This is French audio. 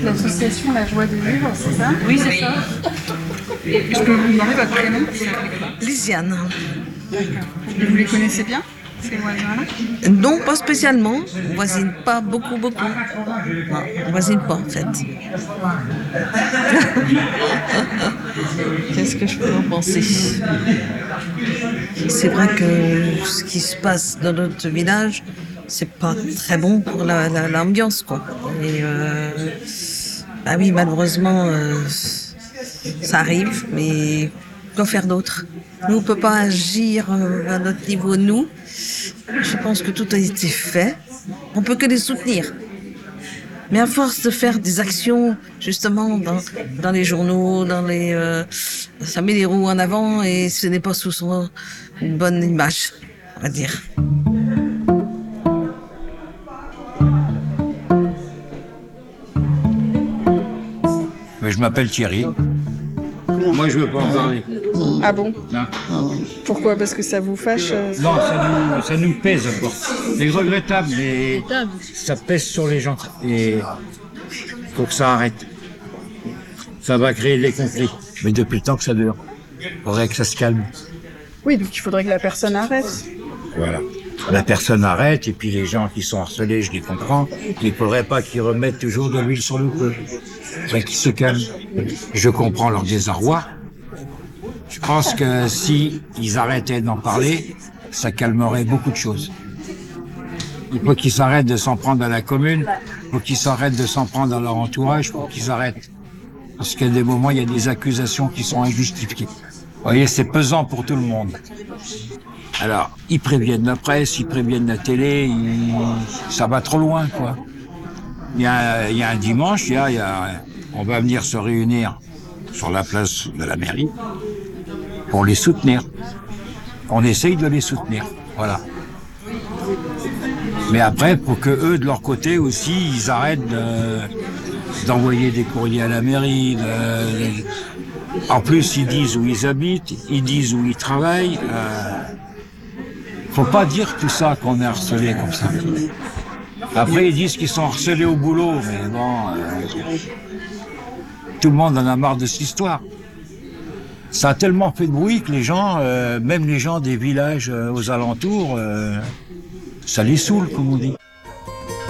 l'association La Joie de Vivre, c'est ça? Oui, c'est ça. Je peux vous demander votre prénom? Lisiane. D'accord. Et vous les connaissez bien, ces voisins-là? Non, pas spécialement. On voisine pas beaucoup. Non, on voisine pas en fait. Qu'est-ce que je peux en penser? C'est vrai que ce qui se passe dans notre village, c'est pas très bon pour l'ambiance, quoi. Et bah oui, malheureusement, ça arrive, mais quoi faire d'autre? Nous, on peut pas agir à notre niveau, nous. Je pense que tout a été fait. On peut que les soutenir. Mais à force de faire des actions, justement, dans les journaux, ça met les roues en avant et ce n'est pas sous une bonne image, on va dire. Mais je m'appelle Thierry. Moi, je veux pas en parler. Ah bon? Non, Pourquoi? Parce que ça vous fâche? non ça nous pèse encore. C'est regrettable, mais ça pèse sur les gens. Et faut que ça arrête. Ça va créer des conflits. Mais depuis le temps que ça dure, il faudrait que ça se calme. Oui, donc il faudrait que la personne arrête. Voilà. La personne arrête, et puis les gens qui sont harcelés, je les comprends. Il ne faudrait pas qu'ils remettent toujours de l'huile sur le feu. Il faudrait qu'ils se calment. Je comprends leur désarroi. Je pense que si ils arrêtaient d'en parler, ça calmerait beaucoup de choses. Il faut qu'ils s'arrêtent de s'en prendre à la commune, il faut qu'ils s'arrêtent de s'en prendre à leur entourage, il faut qu'ils arrêtent. Parce qu'à des moments, il y a des accusations qui sont injustifiées. Vous voyez, c'est pesant pour tout le monde. Alors, ils préviennent la presse, ils préviennent la télé, ça va trop loin, quoi. Il y a un dimanche, on va venir se réunir sur la place de la mairie pour les soutenir. On essaye de les soutenir, voilà. Mais après, pour que eux, de leur côté aussi, ils arrêtent d'envoyer des courriers à la mairie. En plus, ils disent où ils habitent, ils disent où ils travaillent. Faut pas dire tout ça qu'on est harcelé comme ça. Après, ils disent qu'ils sont harcelés au boulot, mais bon, tout le monde en a marre de cette histoire. Ça a tellement fait de bruit que les gens, même les gens des villages aux alentours, ça les saoule, comme on dit.